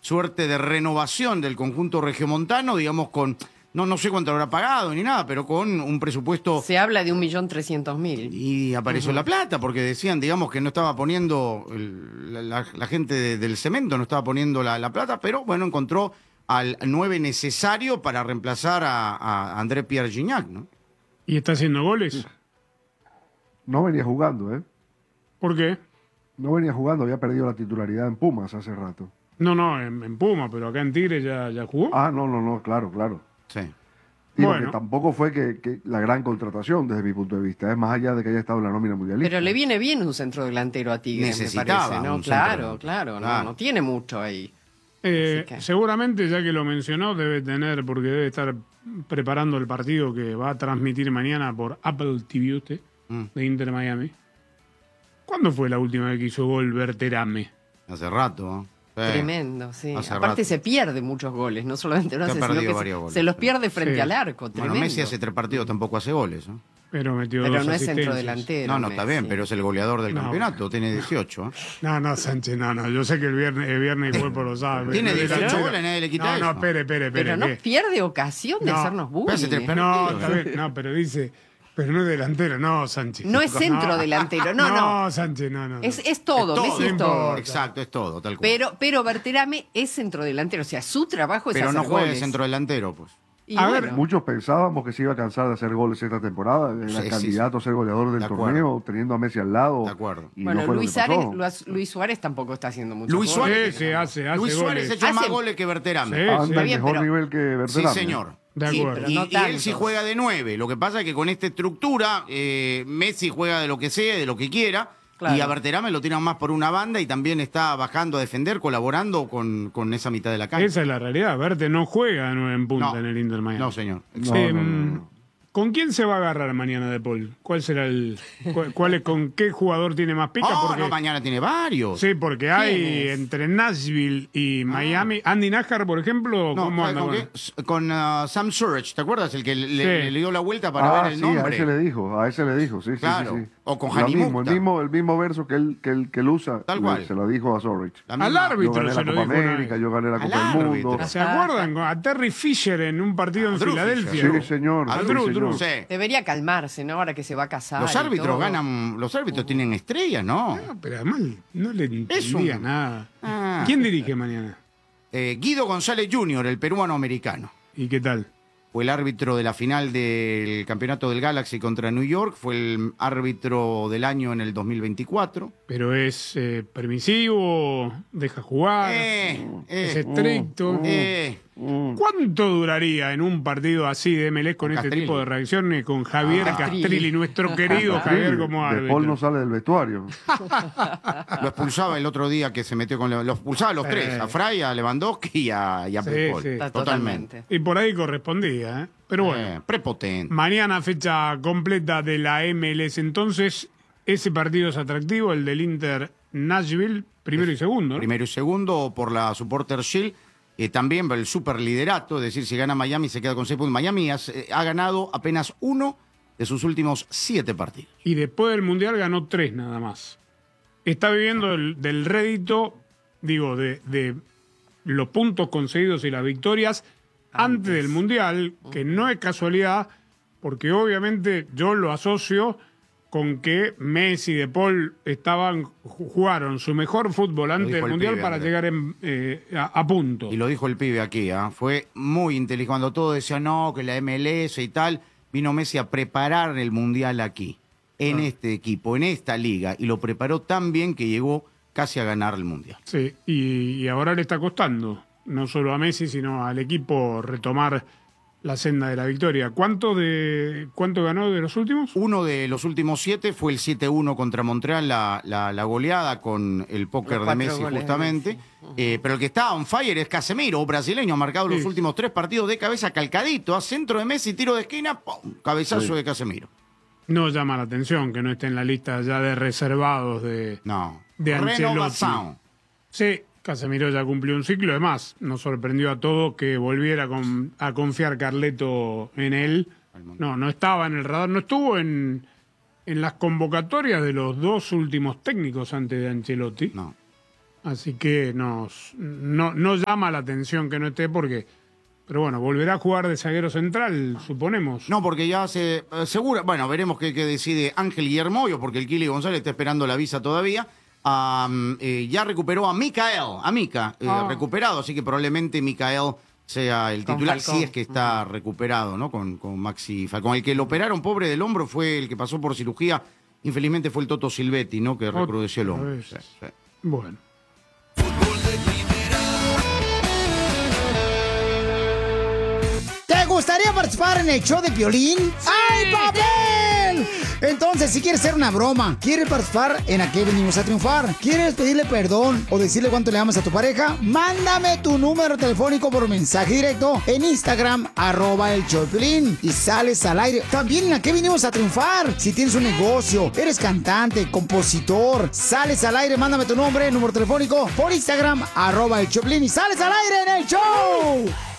suerte de renovación del conjunto regiomontano, digamos, con, no sé cuánto habrá pagado ni nada, pero con un presupuesto. Se habla de 1.300.000. Y apareció la plata, porque decían, digamos, que no estaba poniendo, la gente del cemento no estaba poniendo la plata, pero bueno, encontró al 9 necesario para reemplazar a André Pierre Gignac, ¿no? ¿Y está haciendo goles? No venía jugando, ¿eh? ¿Por qué? No venía jugando, había perdido la titularidad en Pumas hace rato. No, en Puma, pero acá en Tigre ya jugó. Ah, no, claro. Sí. Digo Bueno. que tampoco fue que la gran contratación desde mi punto de vista, es más allá de que haya estado en la nómina mundialista. Pero le viene bien un centro delantero a Tigre, me Necesitaba parece, ¿no? un Claro, centro. no tiene mucho ahí. que... Seguramente, ya que lo mencionó, debe tener, porque debe estar preparando el partido que va a transmitir mañana por Apple TV usted, de Inter Miami. ¿Cuándo fue la última vez que hizo gol Berterame? Hace rato, ¿eh? Tremendo, sí. Hace Aparte rato. se pierde muchos goles, no solamente no Se ha hace, sino perdido que varios goles. se los pierde frente al arco. Bueno, Tremendo. Messi hace 3 partidos tampoco hace goles, ¿no? Pero metió Pero 2 no es asistencias. centrodelantero. No, está bien, pero es el goleador del campeonato, tiene 18. No, Sánchez, no. Yo sé que el viernes fue por los sábados. Tiene 18 goles, nadie le quita eso. No, espere. Pero no ¿qué? pierde ocasión de hacernos bullying. No, está bien, no, pero dice... Pero no es delantero, no, Sánchez. No es centrodelantero, no. No, Sánchez, no. Es todo, Messi es todo. Exacto, es todo, tal cual. Pero Berterame es centrodelantero, o sea, su trabajo es Pero hacer no juega de goles. centrodelantero, pues. Y A bueno, ver, muchos pensábamos que se iba a cansar de hacer goles esta temporada, era Sí, candidato a ser goleador del De acuerdo. torneo, teniendo a Messi al lado. De acuerdo. Y bueno, no fue lo Luis, que pasó. Luis Suárez tampoco está haciendo mucho Luis Suárez, Sí, hace Luis Suárez goles. ha hecho más Hace- goles que Berterame. Sí, Anda Está al bien, mejor pero- nivel que Sí, Berterame. señor. De Sí, acuerdo. pero no Y él sí tantos. juega de 9. Lo que pasa es que con esta estructura, Messi juega de lo que sea, de lo que quiera. Claro. Y a Berterame lo tiran más por una banda y también está bajando a defender, colaborando con esa mitad de la cancha. Esa es la realidad. Verte no juega de 9 en punta No. en el Inter Miami. No, señor. No. ¿Con quién se va a agarrar mañana De Paul? ¿Cuál será con qué jugador tiene más pica? Oh, Porque, no, mañana tiene varios. sí, porque hay es? entre Nashville y Miami. Andy Nájar, por ejemplo, No, ¿cómo ¿sabes anda? con Bueno, qué? Con Sam Surridge, ¿te acuerdas? El que le dio la vuelta para Ah, ver el sí, nombre. a ese le dijo, sí. Claro. Sí. O con Lo Hani mismo, Mukta. el mismo verso que él usa, Tal cual. se lo dijo a Zorrich. La Al misma- Yo árbitro gané se la lo Copa dijo una América, vez. yo gané la Al Copa del árbitro. Mundo. ¿Se acuerdan? A Terry Fisher en un partido en Drew Filadelfia. Fisher. Sí, señor. A sí, Drew, señor. Drew. Sí. Debería calmarse, ¿no? Ahora que se va a casar. Los y árbitros todo. ganan, los árbitros tienen estrellas, ¿no? No, pero además no le entendía un- nada. Ah. ¿Quién dirige mañana? Guido González Jr., el peruano-americano. ¿Y qué tal? Fue el árbitro de la final del campeonato del Galaxy contra New York. Fue el árbitro del año en el 2024. ¿Pero es permisivo? ¿Deja jugar? ¿Es estricto? ¿Cuánto duraría en un partido así de MLS con este Castrilli. tipo de reacciones con Javier Castrilli. Castrilli, nuestro querido Javier como De árbitro? Paul no sale del vestuario. Lo expulsaba el otro día que se metió con... Lo expulsaba a los tres. A Fray, a Lewandowski y a Sí, Paul. sí. Está Totalmente. totalmente. Y por ahí correspondía, ¿eh? Pero bueno, Prepotente. mañana fecha completa de la MLS. Entonces, ese partido es atractivo, el del Inter Nashville, primero y segundo, ¿no? Primero y segundo por la Supporter Shield. También por el superliderato, es decir, si gana Miami se queda con 6 puntos. Miami ha ganado apenas 1 de sus últimos 7 partidos. Y después del Mundial ganó 3 nada más. Está viviendo del rédito, digo, de los puntos conseguidos y las victorias antes del Mundial, que no es casualidad, porque obviamente yo lo asocio con que Messi y De Paul jugaron su mejor fútbol antes dijo del el Mundial pibe, para Andrés. llegar a punto. Y lo dijo el pibe aquí, fue muy inteligente. Cuando todo decía no, que la MLS y tal, vino Messi a preparar el Mundial aquí, en este equipo, en esta liga, y lo preparó tan bien que llegó casi a ganar el Mundial. Sí, y ahora le está costando, no solo a Messi, sino al equipo retomar la senda de la victoria. ¿Cuánto ganó de los últimos? Uno de los últimos 7 fue el 7-1 contra Montreal, la goleada con el póker Los de 4 Messi goles de justamente. Messi. Pero el que está on fire es Casemiro, brasileño, ha marcado los Sí. últimos 3 partidos de cabeza calcadito, a centro de Messi, tiro de esquina, ¡pum! Cabezazo de Casemiro. No llama la atención que no esté en la lista ya de reservados de Ancelotti. Renovación. Sí, Casemiro ya cumplió un ciclo. Además, nos sorprendió a todos que volviera a confiar Carleto en él. No estaba en el radar, no estuvo en las convocatorias de los 2 últimos técnicos antes de Ancelotti. No. Así que no llama la atención que no esté porque... Pero bueno, volverá a jugar de zaguero central, suponemos. No, porque ya se segura, bueno, veremos qué decide Ángel Guillermoyo, porque el Kili González está esperando la visa todavía. Ya recuperó a Mika recuperado, así que probablemente Mikael sea el titular, si es que está recuperado, ¿no? Con Maxi Falcón. El que lo operaron, pobre del hombro, fue el que pasó por cirugía. Infelizmente fue el Toto Silvetti, ¿no? Que recrudeció el hombro. Sí. Bueno. ¿Te gustaría participar en el show de Piolín? ¡Sí! ¡Ay, papel! Entonces, si quieres hacer una broma, quieres participar en ¿A qué venimos a triunfar? ¿Quieres pedirle perdón o decirle cuánto le amas a tu pareja? Mándame tu número telefónico por mensaje directo en Instagram, @el show de Piolín, y sales al aire. También en ¿A qué venimos a triunfar? Si tienes un negocio, eres cantante, compositor, sales al aire, mándame tu nombre, número telefónico por Instagram, @el show de Piolín, y sales al aire en el show